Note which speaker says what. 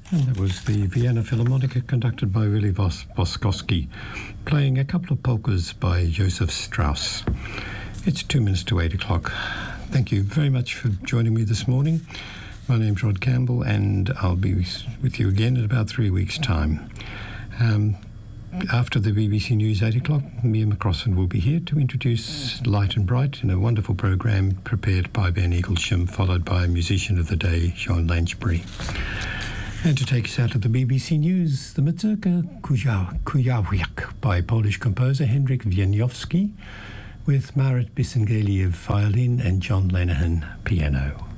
Speaker 1: And that was the Vienna Philharmonica conducted by Willy Boskowski, playing a couple of polkas by Joseph Strauss. It's 2 minutes to 8 o'clock. Thank you very much for joining me this morning. My name's Rod Campbell, and I'll be with you again in about 3 weeks' time. After the BBC News 8 o'clock, Mia McCrossan will be here to introduce Light and Bright in a wonderful programme prepared by Ben Eaglesham, followed by Musician of the Day, Sean Lanchbury. And to take us out of the BBC News, the Mazurka Kujawiak by Polish composer Henryk Wieniawski, with Marit Bisengeliev violin and John Lenihan piano.